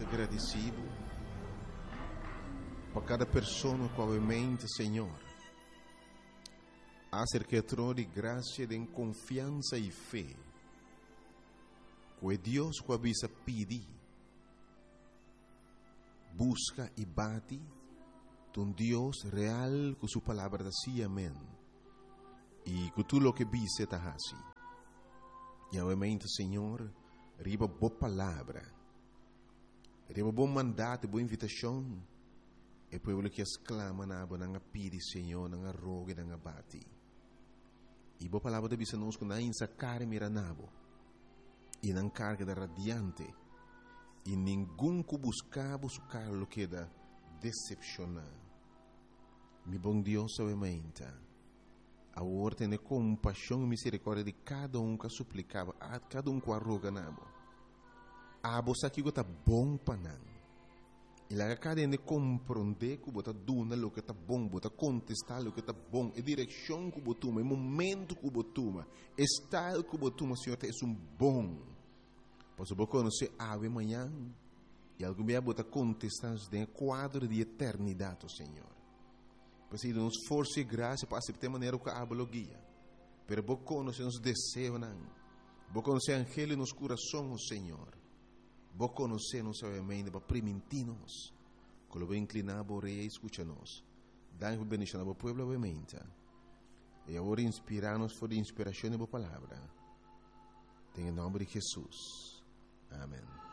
agradecido por cada pessoa com a mente, Senhor. Acerca de graça, de confiança e fé. Que Deus que avisa pedir, busca e bate, um Deus real com sua palavra da si, amém. E que tu lo que vise ta hasi. E obviamente, Senhor, riba boa palavra, riba bom mandato, boa invitação, e o povo que exclama na boa pedi, Senhor, na roga, na bate. E boa palavra da bisa nos na insa cara miranabo, e na carga da radiante, e nenhum que buscava buscar lo que da decepcionar. Mi bom Deus, obviamente, a ordem de compaixão e misericórdia de cada que suplicava, a cada que arroga nabo. A você que está bom para não. E lá cada de compreender que você dona o que está bom, você contestar o que está bom, a direção que você toma, o momento que você toma, o estado que você toma, Senhor, é bom. Pois você conhecer ave amanhã e algo bem você contestar em quadro de eternidade, Senhor. Pois aí nos força e graça para aceitar de maneira que a guia. Pero você conhecer os desejos, você conhecer angelo nos corações, Senhor. Você conhecer nos mente para permitir-nos. Quando você inclinar a orelha e escuta-nos. Dá-nos bendição ao povo, obviamente. E agora inspirar-nos por a inspiração da palavra. Em nome de Jesus. Amém.